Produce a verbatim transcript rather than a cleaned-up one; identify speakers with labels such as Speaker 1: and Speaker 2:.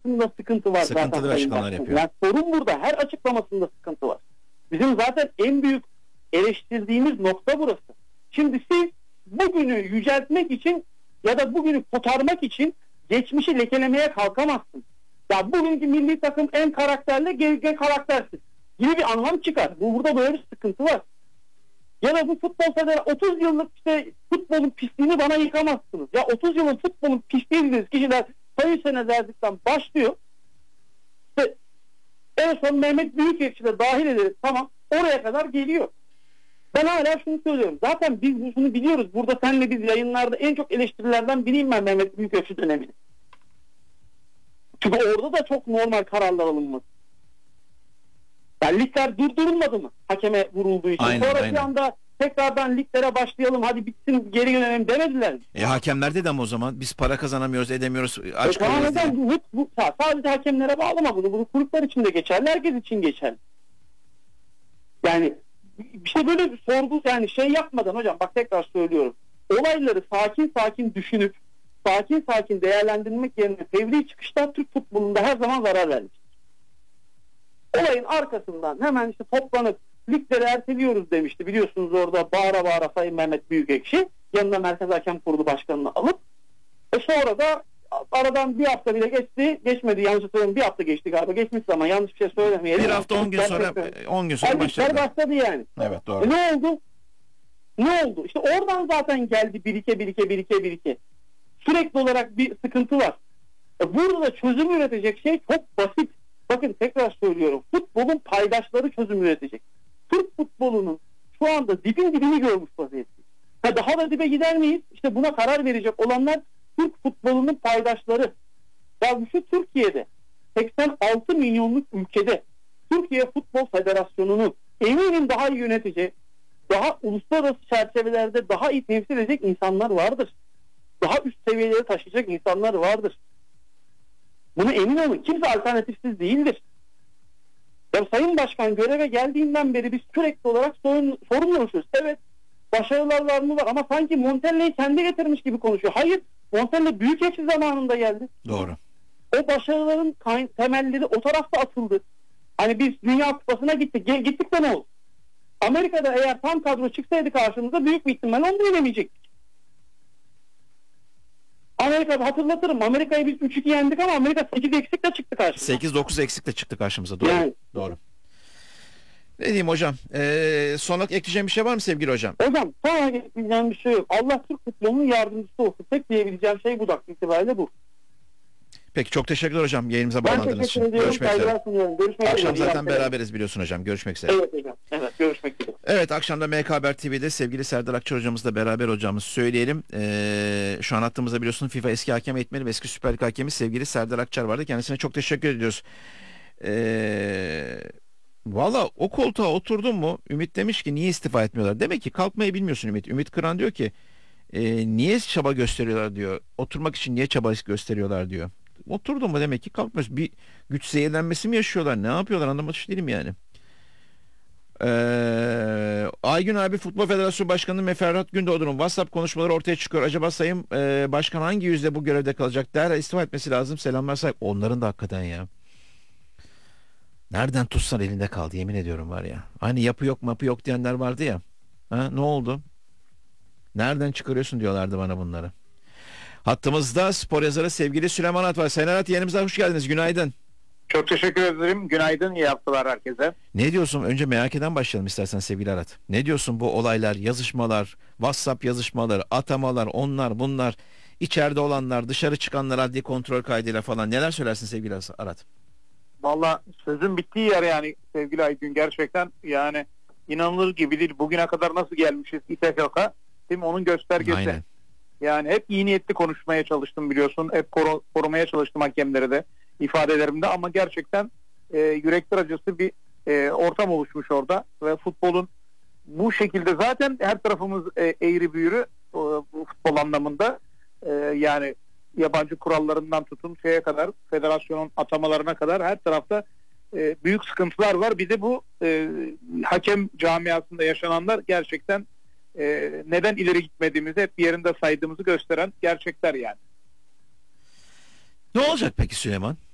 Speaker 1: açıklamasında sıkıntı var.
Speaker 2: Sıkıntılı
Speaker 1: zaten.
Speaker 2: açıklamalar yapıyor.
Speaker 1: Yani sorun burada. Her açıklamasında sıkıntı var. Bizim zaten en büyük eleştirdiğimiz nokta burası. Şimdi siz bugünü yüceltmek için ya da bugünü kotarmak için geçmişi lekelemeye kalkamazsın. Ya bugünkü milli takım en karakterli, ge karaktersiz gibi bir anlam çıkar. Bu burada böyle bir sıkıntı var. Ya da bu futbol federasyonu otuz yıllık işte futbolun pisliğini bana yıkamazsınız. Ya otuz yılın futbolun pisliği dediğiniz kişiler sayı senelerdikten başlıyor. İşte en son Mehmet Büyükekşi de dahil ederiz. Tamam. Oraya kadar geliyor. Ben hala şunu söylüyorum. Zaten biz bunu biliyoruz. Burada seninle biz yayınlarda en çok eleştirilerden biriyim ben Mehmet Büyükekşi dönemini. Çünkü orada da çok normal kararlar alınmadı. Yani ligler durdurulmadı mı hakeme vurulduğu için?
Speaker 2: Aynen,
Speaker 1: Sonra
Speaker 2: aynen.
Speaker 1: bir anda tekrardan liglere başlayalım, hadi bitsin, geri dönelim demediler mi?
Speaker 2: E hakemlerde de ama o zaman biz para kazanamıyoruz, edemiyoruz, aç
Speaker 1: E, tamam
Speaker 2: kalıyoruz diye.
Speaker 1: hocam, bu, bu, sadece hakemlere bağlama bunu. Bunu kulüpler için de geçerli, herkes için geçerli. Yani bir şey böyle bir sorgu, yani şey yapmadan hocam, bak tekrar söylüyorum. Olayları sakin sakin düşünüp sakin sakin değerlendirmek yerine fevri çıkışlar Türk futbolunda her zaman zarar vermiş. Olayın arkasından hemen işte toplanıp ligleri erteliyoruz demişti. Biliyorsunuz orada bağıra bağıra Sayın Mehmet Büyükekşi yanına Merkez Hakem Kurulu Başkanı'nı alıp e sonra da aradan bir hafta bile geçti. Geçmedi, yanlış hatırlıyorum, bir hafta geçti galiba. Geçmiş zaman, yanlış bir şey söylemeyelim.
Speaker 2: Bir hafta on gün sonra on gün sonra başladı.
Speaker 1: başladı yani.
Speaker 2: Evet, doğru.
Speaker 1: E ne oldu? Ne oldu? İşte oradan zaten geldi birike birike birike birike. Sürekli olarak bir sıkıntı var. E burada da çözüm üretecek şey çok basit. Bakın tekrar söylüyorum. Futbolun paydaşları çözüm üretecek. Türk futbolunun şu anda dibin dibini görmüş vaziyette. Ha, daha da dibe gider miyiz? İşte buna karar verecek olanlar Türk futbolunun paydaşları. Ya şu Türkiye'de seksen altı milyonluk ülkede Türkiye Futbol Federasyonu'nu eminim daha iyi yönetecek, daha uluslararası çerçevelerde daha iyi temsil edecek insanlar vardır. Daha üst seviyelere taşıyacak insanlar vardır. Bunu emin olun. Kimse alternatifsiz değildir. Ya Sayın Başkan göreve geldiğinden beri biz sürekli olarak sorun, sorunla uğraşıyoruz. Evet, başarılar var mı var ama sanki Montella'yı kendi getirmiş gibi konuşuyor. Hayır, Montella Büyükekşi zamanında geldi.
Speaker 2: Doğru.
Speaker 1: O başarıların temelleri o tarafta atıldı. Hani biz Dünya Kupası'na gittik. Gittik de ne oldu? Amerika'da eğer tam kadro çıksaydı karşımıza büyük bir ihtimalle onu yenemeyecektik. Amerika'da hatırlatırım. Amerika'yı biz üç iki yendik ama Amerika sekiz eksikle çıktı karşımıza.
Speaker 2: sekiz dokuz eksikle çıktı karşımıza. Doğru.
Speaker 1: Yani.
Speaker 2: Doğru. Ne diyeyim hocam? Ee, son olarak ekleyeceğim bir şey var mı sevgili hocam?
Speaker 1: Hocam sonra ekleyeceğim bir şey yok. Allah Türk futbolunun yardımcısı olsun. Tek diyebileceğim şey bu dakika itibariyle bu.
Speaker 2: Peki, çok teşekkürler hocam yayınımıza
Speaker 1: Ben
Speaker 2: bağlandığınız
Speaker 1: teşekkür
Speaker 2: için.
Speaker 1: ediyorum.
Speaker 2: Görüşmek üzere.
Speaker 1: Görüşmek
Speaker 2: Akşam
Speaker 1: üzere.
Speaker 2: zaten beraberiz biliyorsun hocam. Görüşmek üzere.
Speaker 1: Evet hocam. Evet, görüşmek üzere.
Speaker 2: Evet, akşamda M K Haber T V'de sevgili Serdar Akçar hocamızla beraber olacağımızı söyleyelim. Ee, şu an hattımızda biliyorsun FIFA eski hakem eğitmeni ve eski Süper Lig hakemi sevgili Serdar Akçar vardı. Kendisine çok teşekkür ediyoruz. Ee, Valla o koltuğa oturdun mu? Ümit demiş ki niye istifa etmiyorlar? Demek ki kalkmayı bilmiyorsun Ümit. Ümit Kıran diyor ki e, niye çaba gösteriyorlar diyor. Oturmak için niye çaba gösteriyorlar diyor. Oturdun mu demek ki kalkmıyorsun. Bir güç zehirlenmesi mi yaşıyorlar? Ne yapıyorlar anlamış değilim yani. Ee, Aygün abi Futbol Federasyonu Başkanı ve Ferhat Gündoğdu'nun WhatsApp konuşmaları ortaya çıkıyor. Acaba Sayın e, Başkan hangi yüzde bu görevde kalacak? Derhal istifa etmesi lazım. Selamlar sahip. Onların da hakikaten ya. Nereden tutsan elinde kaldı yemin ediyorum var ya. Hani yapı yok mapı yok diyenler vardı ya. Ha, ne oldu? Nereden çıkarıyorsun diyorlardı bana bunları. Hattımızda spor yazarı sevgili Süleyman Arat var. Sayın Arat, yayınımıza hoş geldiniz. Günaydın.
Speaker 3: Çok teşekkür ederim. Günaydın. İyi haftalar herkese.
Speaker 2: Ne diyorsun? Önce M H K'den başlayalım istersen sevgili Arat. Ne diyorsun bu olaylar, yazışmalar, WhatsApp yazışmaları, atamalar, onlar bunlar, içeride olanlar, dışarı çıkanlar adli kontrol kaydıyla falan, neler söylersin sevgili Arat?
Speaker 3: Valla sözün bittiği yer yani sevgili Aygün, gerçekten yani inanılır gibi değil. Bugüne kadar nasıl gelmişiz İ T F K, değil mi? Onun göstergesi.
Speaker 2: Aynen.
Speaker 3: Yani hep iyi niyetli konuşmaya çalıştım biliyorsun. Hep koru, korumaya çalıştım hakemleri de ifadelerimde ama gerçekten e, yürekler acısı bir e, ortam oluşmuş orada ve futbolun bu şekilde zaten her tarafımız e, eğri büğrü e, bu futbol anlamında e, yani yabancı kurallarından tutun şeye kadar, federasyonun atamalarına kadar her tarafta e, büyük sıkıntılar var. Bir de bu e, hakem camiasında yaşananlar gerçekten e, neden ileri gitmediğimizi hep bir yerinde saydığımızı gösteren gerçekler yani.
Speaker 2: Ne olacak peki Süleyman?